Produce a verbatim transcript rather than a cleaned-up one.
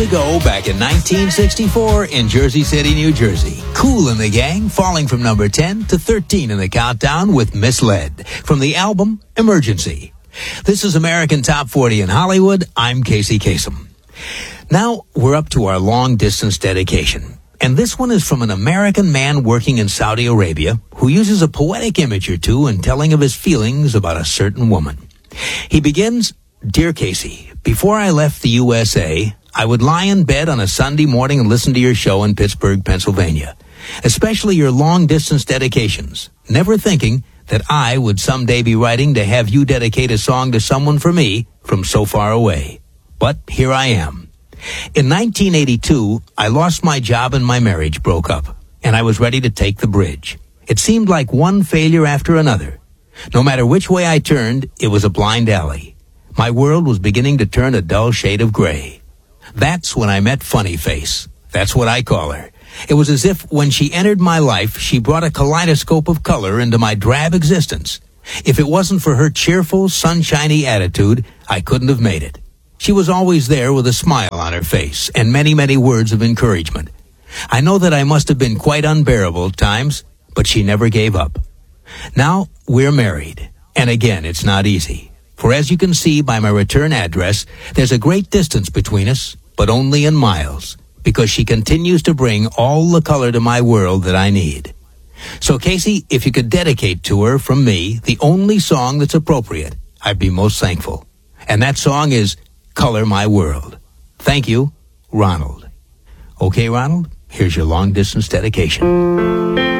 ago, back in nineteen sixty-four in Jersey City, New Jersey. Kool and the Gang falling from number ten to thirteen in the countdown with Misled from the album Emergency. This is American Top forty in Hollywood. I'm Casey Kasem. Now we're up to our long-distance dedication. And this one is from an American man working in Saudi Arabia who uses a poetic image or two in telling of his feelings about a certain woman. He begins, "Dear Casey, before I left the U S A, I would lie in bed on a Sunday morning and listen to your show in Pittsburgh, Pennsylvania, especially your long-distance dedications, never thinking that I would someday be writing to have you dedicate a song to someone for me from so far away. But here I am. In nineteen eighty-two, I lost my job and my marriage broke up, and I was ready to take the bridge. It seemed like one failure after another. No matter which way I turned, it was a blind alley. My world was beginning to turn a dull shade of gray. That's when I met Funny Face. That's what I call her. It was as if when she entered my life, she brought a kaleidoscope of color into my drab existence. If it wasn't for her cheerful, sunshiny attitude, I couldn't have made it. She was always there with a smile on her face and many, many words of encouragement. I know that I must have been quite unbearable at times, but she never gave up. Now we're married, and again, it's not easy. For as you can see by my return address, there's a great distance between us, but only in miles, because she continues to bring all the color to my world that I need. So, Casey, if you could dedicate to her from me the only song that's appropriate, I'd be most thankful. And that song is Color My World. Thank you, Ronald. Okay, Ronald, here's your long-distance dedication.